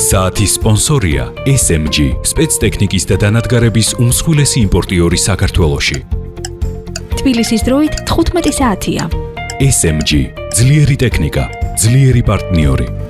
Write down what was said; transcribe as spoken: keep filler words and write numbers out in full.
საათის სპონსორია ეს ემ ჯი, სპეცტექნიკის და დანადგარების უმსხვილესი იმპორტიორი საქართველოში. თბილისის დროით თხუთმეტი საათია. ეს ემ ჯი, ძლიერი ტექნიკა, ძლიერი პარტნიორი.